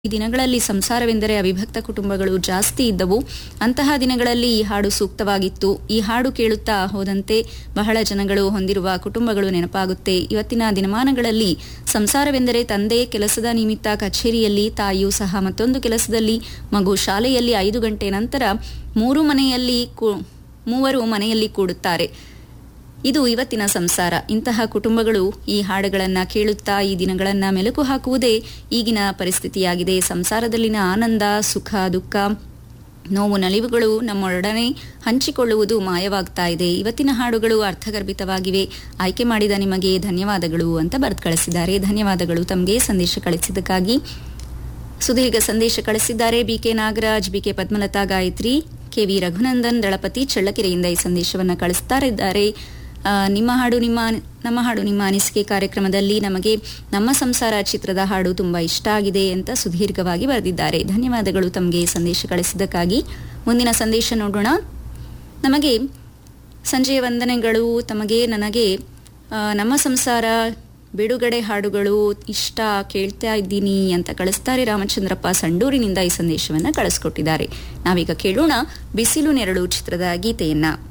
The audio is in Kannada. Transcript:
ಈ ದಿನಗಳಲ್ಲಿ ಸಂಸಾರವೆಂದರೆ ಅವಿಭಕ್ತ ಕುಟುಂಬಗಳು ಜಾಸ್ತಿ ಇದ್ದವು. ಅಂತಹ ದಿನಗಳಲ್ಲಿ ಈ ಹಾಡು ಸೂಕ್ತವಾಗಿತ್ತು. ಈ ಹಾಡು ಕೇಳುತ್ತಾ ಹೋದಂತೆ ಬಹಳ ಜನಗಳು ಹೊಂದಿರುವ ಕುಟುಂಬಗಳು ನೆನಪಾಗುತ್ತೆ. ಇವತ್ತಿನ ದಿನಮಾನಗಳಲ್ಲಿ ಸಂಸಾರವೆಂದರೆ ತಂದೆ ಕೆಲಸದ ನಿಮಿತ್ತ ಕಚೇರಿಯಲ್ಲಿ, ತಾಯಿಯೂ ಸಹ ಮತ್ತೊಂದು ಕೆಲಸದಲ್ಲಿ, ಮಗು ಶಾಲೆಯಲ್ಲಿ, 5 ಗಂಟೆ ನಂತರ ಮೂವರು ಮನೆಯಲ್ಲಿ ಕೂಡುತ್ತಾರೆ. ಇದು ಇವತ್ತಿನ ಸಂಸಾರ. ಇಂತಹ ಕುಟುಂಬಗಳು ಈ ಹಾಡುಗಳನ್ನು ಕೇಳುತ್ತಾ ಈ ದಿನಗಳನ್ನು ಮೆಲುಕು ಹಾಕುವುದೇ ಈಗಿನ ಪರಿಸ್ಥಿತಿಯಾಗಿದೆ. ಸಂಸಾರದಲ್ಲಿನ ಆನಂದ, ಸುಖ, ದುಃಖ, ನೋವು, ನಲಿವುಗಳು ನಮ್ಮೊಡನೆ ಹಂಚಿಕೊಳ್ಳುವುದು ಮಾಯವಾಗ್ತಾ ಇದೆ. ಇವತ್ತಿನ ಹಾಡುಗಳು ಅರ್ಥಗರ್ಭಿತವಾಗಿವೆ. ಆಯ್ಕೆ ಮಾಡಿದ ನಿಮಗೆ ಧನ್ಯವಾದಗಳು ಅಂತ ಬರೆದು ಕಳಿಸಿದ್ದಾರೆ. ಧನ್ಯವಾದಗಳು ತಮಗೆ ಸಂದೇಶ ಕಳಿಸಿದ್ದಕ್ಕಾಗಿ. ಸುದೀರ್ಘ ಸಂದೇಶ ಕಳಿಸಿದ್ದಾರೆ BK Nagaraj, BK Padmalatha, Gayatri, KV Raghunandan, ದಳಪತಿ ಚಳ್ಳಕೆರೆಯಿಂದ ಈ ಸಂದೇಶವನ್ನು ಕಳಿಸ್ತಾ ನಮ್ಮ ಹಾಡು ನಿಮ್ಮ ಅನಿಸಿಕೆ ಕಾರ್ಯಕ್ರಮದಲ್ಲಿ ನಮಗೆ ನಮ್ಮ ಸಂಸಾರ ಚಿತ್ರದ ಹಾಡು ತುಂಬಾ ಇಷ್ಟ ಆಗಿದೆ ಅಂತ ಸುದೀರ್ಘವಾಗಿ ಬರೆದಿದ್ದಾರೆ. ಧನ್ಯವಾದಗಳು ತಮಗೆ ಸಂದೇಶ ಕಳಿಸಿದ್ದಕ್ಕಾಗಿ. ಮುಂದಿನ ಸಂದೇಶ ನೋಡೋಣ. ನಮಗೆ ಸಂಜೆಯ ವಂದನೆಗಳು. ನನಗೆ ನಮ್ಮ ಸಂಸಾರ ಬಿಡುಗಡೆ ಹಾಡುಗಳು ಇಷ್ಟ, ಕೇಳ್ತಾ ಇದ್ದೀನಿ ಅಂತ ಕಳಿಸ್ತಾರೆ. ರಾಮಚಂದ್ರಪ್ಪ ಸಂಡೂರಿನಿಂದ ಈ ಸಂದೇಶವನ್ನು ಕಳಿಸ್ಕೊಟ್ಟಿದ್ದಾರೆ. ನಾವೀಗ ಕೇಳೋಣ ಬಿಸಿಲು ನೆರಳು ಚಿತ್ರದ ಗೀತೆಯನ್ನ.